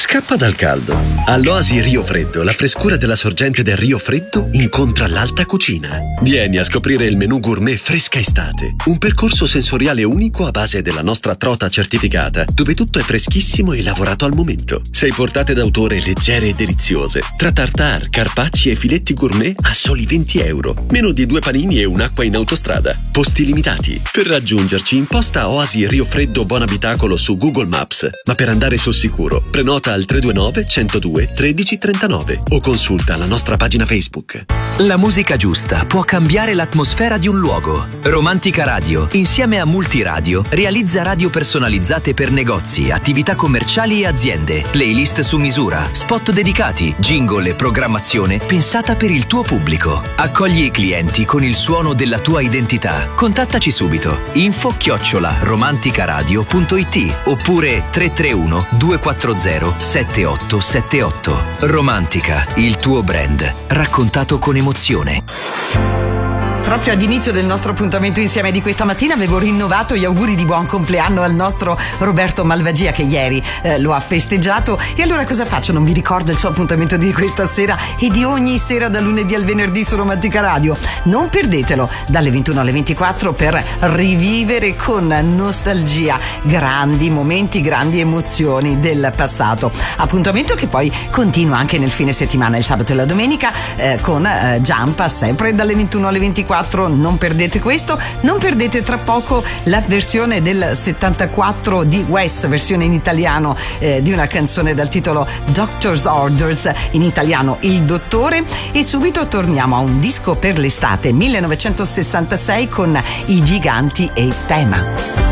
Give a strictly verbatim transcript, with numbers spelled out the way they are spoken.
Scappa dal caldo. All'Oasi Rio Freddo, la frescura della sorgente del Rio Freddo incontra l'alta cucina. Vieni a scoprire il menù gourmet Fresca Estate, un percorso sensoriale unico a base della nostra trota certificata, dove tutto è freschissimo e lavorato al momento. Sei portate d'autore leggere e deliziose, tra tartare, carpacci e filetti gourmet a soli venti euro. Meno di due panini e un'acqua in autostrada. Posti limitati. Per raggiungerci imposta Oasi Rio Freddo Buon Abitacolo su Google Maps, ma per andare sul sicuro prenota al tre due nove, centodue, tredici trentanove o consulta la nostra pagina Facebook. La musica giusta può cambiare l'atmosfera di un luogo. Romantica Radio, insieme a Multiradio, realizza radio personalizzate per negozi, attività commerciali e aziende, playlist su misura, spot dedicati, jingle e programmazione pensata per il tuo pubblico. Accogli i clienti con il suono della tua identità. Contattaci subito. Info chiocciola romanticaradio punto it oppure tre tre uno, due quattro zero, sette otto sette otto. Romantica, il tuo brand, raccontato con emozione. Proprio ad inizio del nostro appuntamento insieme di questa mattina avevo rinnovato gli auguri di buon compleanno al nostro Roberto Malvagia, che ieri eh, lo ha festeggiato. E allora cosa faccio? Non mi ricordo il suo appuntamento di questa sera e di ogni sera da lunedì al venerdì su Romantica Radio. Non perdetelo dalle ventuno alle ventiquattro per rivivere con nostalgia grandi momenti, grandi emozioni del passato. Appuntamento che poi continua anche nel fine settimana, il sabato e la domenica, eh, con eh, Giampa, sempre dalle ventuno alle ventiquattro. Non perdete questo. Non perdete tra poco la versione del settantaquattro di Wes, versione in italiano eh, di una canzone dal titolo Doctor's Orders, in italiano Il Dottore. E subito torniamo a un disco per l'estate, millenovecentosessantasei, con I Giganti e Tema.